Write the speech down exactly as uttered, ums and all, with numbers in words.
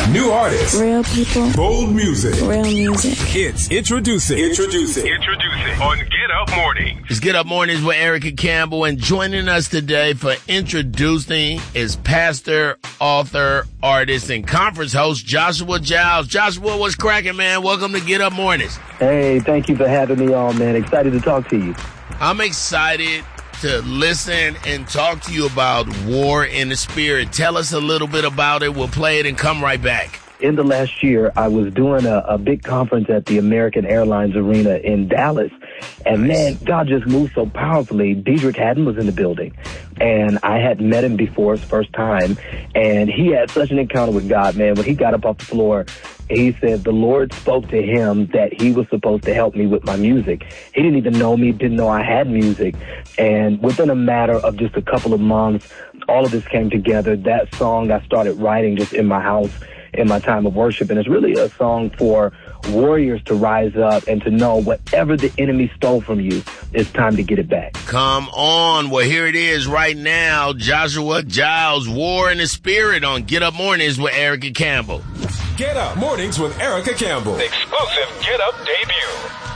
New artists. Real people. Bold music. Real music. It's introducing. Introducing. Introducing on Get Up Mornings. It's Get Up Mornings with Erica Campbell, and joining us today for introducing is pastor, author, artist, and conference host Joshua Giles. Joshua, what's cracking, man? Welcome to Get Up Mornings. Hey, thank you for having me on, man. Excited to talk to you. I'm excited to listen and talk to you about War in the Spirit. Tell us a little bit about it. We'll play it and come right back. In the last year, I was doing a, a big conference at the American Airlines Arena in Dallas. And man, God just moved so powerfully. Dedrick Haddon was in the building. And I had met him before his first time. And he had such an encounter with God, man. When he got up off the floor, he said the Lord spoke to him that he was supposed to help me with my music. He didn't even know me, didn't know I had music. And within a matter of just a couple of months, all of this came together. That song I started writing just in my house in my time of worship. And it's really a song for warriors to rise up and to know whatever the enemy stole from you, it's time to get it back. Come on. Well, here it is right now. Joshua Giles, War in the Spirit on Get Up Mornings with Erica Campbell. Get Up Mornings with Erica Campbell. Exclusive Get Up debut.